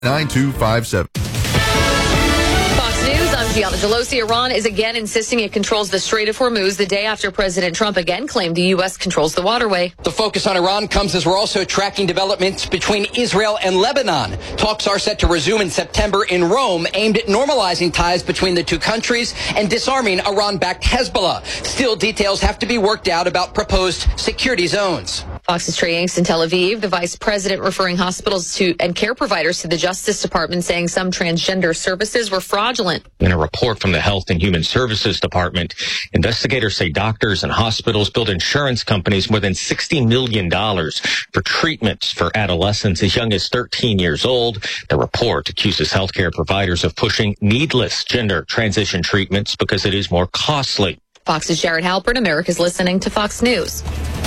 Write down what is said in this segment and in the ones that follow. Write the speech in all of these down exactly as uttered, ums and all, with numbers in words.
nine two five seven. Fox News, I'm Gianna Gelosi. Iran is again insisting it controls the Strait of Hormuz the day after President Trump again claimed the U S controls the waterway. The focus on Iran comes as we're also tracking developments between Israel and Lebanon. Talks are set to resume in September in Rome, aimed at normalizing ties between the two countries and disarming Iran-backed Hezbollah. Still, details have to be worked out about proposed security zones. Fox's Trey Yanks in Tel Aviv, the vice president referring hospitals to and care providers to the Justice Department, saying some transgender services were fraudulent. In a report from the Health and Human Services Department, investigators say doctors and hospitals billed insurance companies more than sixty million dollars for treatments for adolescents as young as thirteen years old. The report accuses healthcare providers of pushing needless gender transition treatments because it is more costly. Fox's Jared Halpern, America's listening to Fox News.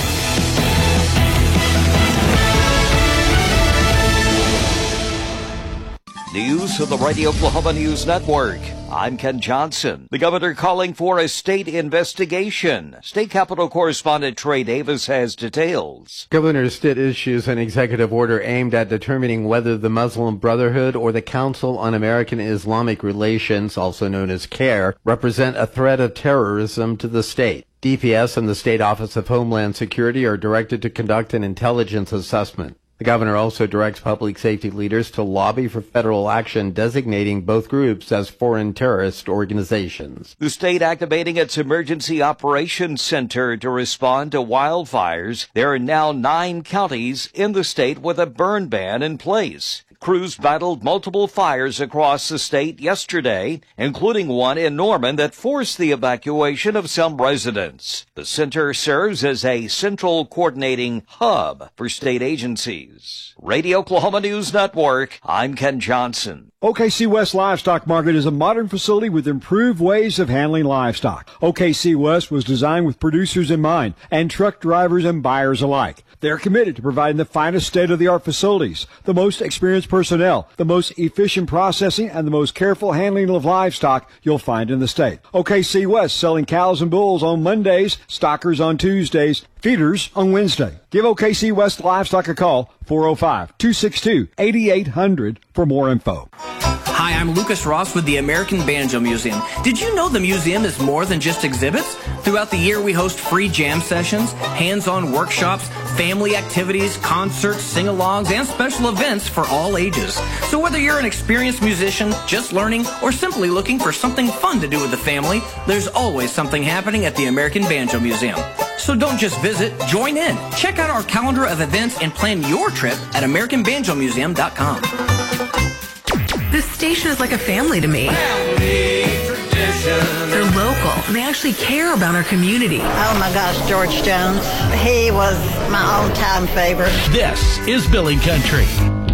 News of the Radio Oklahoma News Network. I'm Ken Johnson. The governor calling for a state investigation. State Capitol correspondent Trey Davis has details. Governor Stitt issues an executive order aimed at determining whether the Muslim Brotherhood or the Council on American Islamic Relations, also known as CARE, represent a threat of terrorism to the state. D P S and the State Office of Homeland Security are directed to conduct an intelligence assessment. The governor also directs public safety leaders to lobby for federal action designating both groups as foreign terrorist organizations. The state activating its Emergency Operations Center to respond to wildfires. There are now nine counties in the state with a burn ban in place. Crews battled multiple fires across the state yesterday, including one in Norman that forced the evacuation of some residents. The center serves as a central coordinating hub for state agencies. Radio Oklahoma News Network, I'm Ken Johnson. O K C West Livestock Market is a modern facility with improved ways of handling livestock. O K C West was designed with producers in mind and truck drivers and buyers alike. They're committed to providing the finest state-of-the-art facilities, the most experienced personnel, the most efficient processing, and the most careful handling of livestock you'll find in the state. O K C West selling cows and bulls on Mondays, stockers on Tuesdays, feeders on Wednesday. Give O K C West Livestock a call, four oh five, two six two, eight eight hundred for more info. Hi, I'm Lucas Ross with the American Banjo Museum. Did you know the museum is more than just exhibits? Throughout the year, we host free jam sessions, hands-on workshops, family activities, concerts, sing-alongs, and special events for all ages. So whether you're an experienced musician, just learning, or simply looking for something fun to do with the family, there's always something happening at the American Banjo Museum. So don't just visit, join in. Check out our calendar of events and plan your trip at american banjo museum dot com. This station is like a family to me. Family tradition. They're local, and they actually care about our community. Oh my gosh, George Jones. He was my all-time favorite. This is Billing Country.